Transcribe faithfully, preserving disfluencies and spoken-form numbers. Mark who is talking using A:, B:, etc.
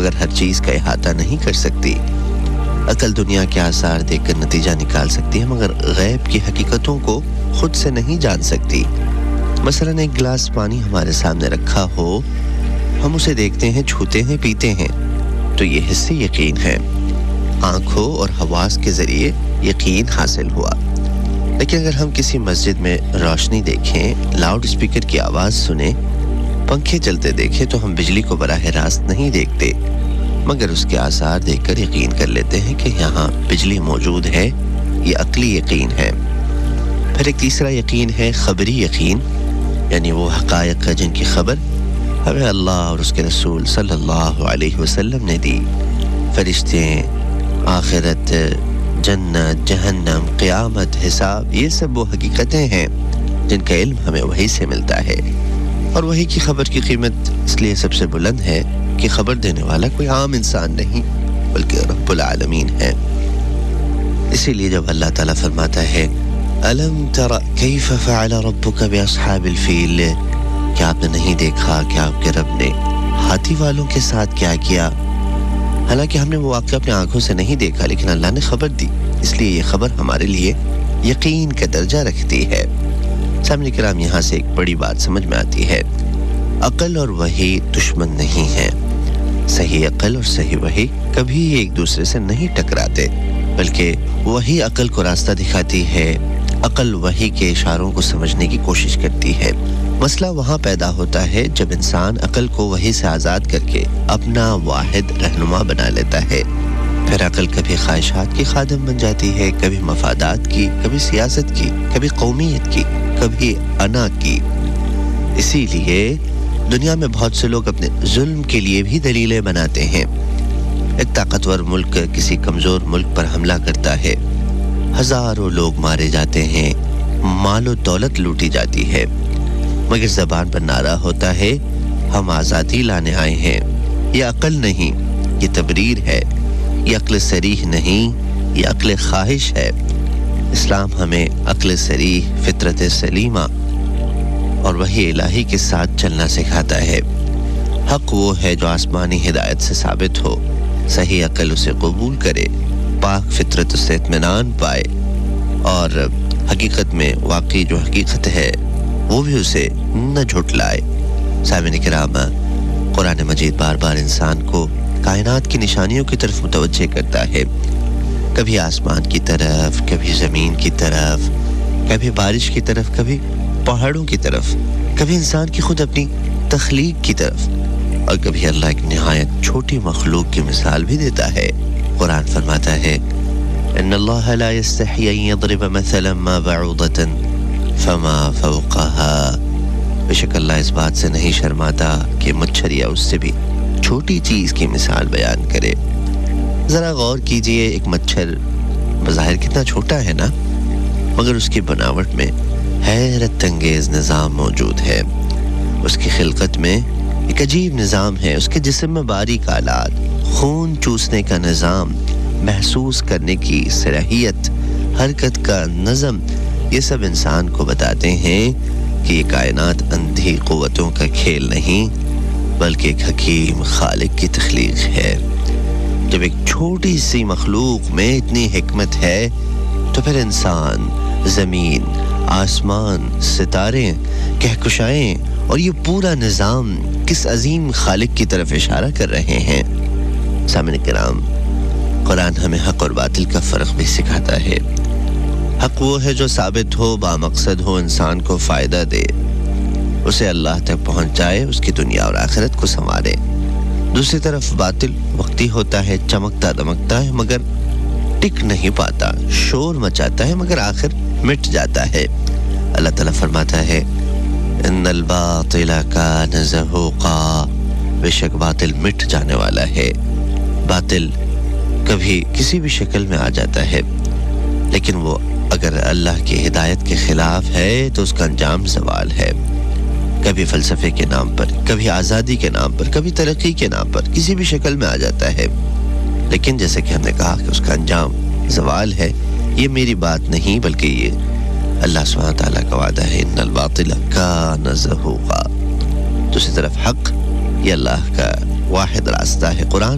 A: मगर हर चीज़ का इहाता नहीं कर सकती। अकल दुनिया के आसार देखकर नतीजा निकाल सकती है, मगर गैब की हकीकतों को खुद से नहीं जान सकती। मसलन एक गिलास पानी हमारे सामने रखा हो, हम उसे देखते हैं, छूते हैं, पीते हैं, तो ये हिस्से यकीन है, आँखों और हवास के ज़रिए यकीन हासिल हुआ। लेकिन अगर हम किसी मस्जिद में रोशनी देखें, लाउड स्पीकर की आवाज़ सुने, पंखे चलते देखें, तो हम बिजली को बराह रास्त नहीं देखते, मगर उसके आसार देखकर यकीन कर लेते हैं कि यहाँ बिजली मौजूद है। ये अक्ली यकीन है। फिर एक तीसरा यकीन है खबरी यकीन, यानी वो हक़ायक़ जिनकी खबर हमें अल्लाह और उसके रसूल सल्लल्लाहु अलैहि वसल्लम ने दी। फरिश्ते, आखिरत, जन्नत, जहन्नम, क़यामत, हिसाब, ये सब वो हकीकतें हैं जिनका इल्म हमें वही से मिलता है। और वही की खबर की कीमत इसलिए सबसे बुलंद है कि खबर देने वाला कोई आम इंसान नहीं बल्कि रब्बुल आलमीन है। इसीलिए जब अल्लाह ताला फरमाता है अलम तरा कैफ फ़अल रब्बुका बिअस्हाबिल फील, क्या आपने नहीं देखा कि आपके रब ने हाथी वालों के साथ क्या किया। हालांकि हमने वो वाक़या अपनी आंखों से नहीं देखा, लेकिन अल्लाह ने खबर दी, इसलिए ये खबर हमारे लिए यकीन का दर्जा रखती है। सामने किराम, यहाँ से एक बड़ी बात समझ में आती है, अकल और वही दुश्मन नहीं है। सही अकल और सही वही कभी एक दूसरे से नहीं टकराते, बल्कि वही अकल को रास्ता दिखाती है, अकल वही के इशारों को समझने की कोशिश करती है। मसला वहाँ पैदा होता है जब इंसान अकल को वही से आज़ाद करके अपना वाहिद रहनुमा बना लेता है। फिर अकल कभी ख्वाहिशात की खादिम बन जाती है, कभी मफादात की, कभी सियासत की, कभी कौमियत की, कभी अना की। इसीलिए दुनिया में बहुत से लोग अपने जुल्म के लिए भी दलीलें बनाते हैं। एक ताकतवर मुल्क किसी कमज़ोर मुल्क पर हमला करता है, हज़ारों लोग मारे जाते हैं, मालो दौलत लूटी जाती है, मगर ज़बान पर नारा होता है हम आज़ादी लाने आए हैं। ये अकल नहीं, ये तबरीर है, ये अक्ल सरीह नहीं, ये अक्ल ख्वाहिश है। इस्लाम हमें अक्ल सरीह, फितरत सलीमा और वही इलाही के साथ चलना सिखाता है। हक़ वो है जो आसमानी हिदायत से साबित हो, सही अकल उसे कबूल करे, पाक फितरत से इत्मीनान पाए और हकीकत में वाकई जो हकीकत है वो भी उसे न झुटलाए। सामईन किराम, कुरान मजीद बार बार इंसान को कायनात की निशानियों की तरफ मुतवज्जे करता है, कभी आसमान की तरफ, कभी ज़मीन की तरफ, कभी बारिश की तरफ, कभी पहाड़ों की तरफ, कभी इंसान की खुद अपनी तख्लीक की तरफ, और कभी अल्लाह की निहायत छोटी मखलूक की मिसाल भी देता है। कुरान फरमाता है इन्नल्लाह ला यस्तही अन यضرब मसलन मा बऊदतन फमा फौक़हा, बेशक अल्लाह इस बात से नहीं शर्माता कि मच्छर या उससे भी छोटी चीज़ की मिसाल बयान करे। ज़रा गौर कीजिए, एक मच्छर बज़ाहिर कितना छोटा है ना, मगर उसकी बनावट में हैरत अंगेज़ निज़ाम मौजूद है। उसकी खिलकत में एक अजीब निज़ाम है, उसके जिस्म में बारीक आलात, खून चूसने का निज़ाम, महसूस करने की सलाहियत, हरकत का नज़म, ये सब इंसान को बताते हैं कि ये कायनात अंधी क़ुव्वतों का खेल नहीं बल्कि एक हकीम खालिक की तख्लीक है। जब एक छोटी सी मखलूक में इतनी हिकमत है तो फिर इंसान, ज़मीन, आसमान, सितारे, कहकशाएं और ये पूरा निज़ाम किस अजीम खालिक की तरफ इशारा कर रहे हैं। सामईन किराम, कुरान हमें हक़ और बातिल का फ़र्क भी सिखाता है। हक़ वो है जो साबित हो, बामक़सद हो, इंसान को फ़ायदा दे, उसे अल्लाह तक पहुँचाए, उसकी दुनिया और आखिरत को संवारे। दूसरी तरफ बातिल वक्ती होता है, चमकता दमकता है मगर टिक नहीं पाता, शोर मचाता है मगर आखिर मिट जाता है। अल्लाह ताला फरमाता है इन्नल बातिला कान ज़हूक़ा, बेशक बातिल मिट जाने वाला है। बातिल कभी किसी भी शक्ल में आ जाता है, लेकिन वो अगर अल्लाह की हिदायत के खिलाफ है तो उसका अंजाम ज़वाल है। कभी फ़लसफ़े के नाम पर, कभी आज़ादी के नाम पर, कभी तरक्की के नाम पर किसी भी शक्ल में आ जाता है, लेकिन जैसे कि हमने कहा कि उसका अंजाम ज़वाल है। ये मेरी बात नहीं बल्कि ये अल्लाह सुब्हानहू व तआला का वादा है, इन्नल बातिला कान ज़हूक़ा। दूसरी तरफ हक़, ये अल्लाह का वाहिद रास्ता है। कुरान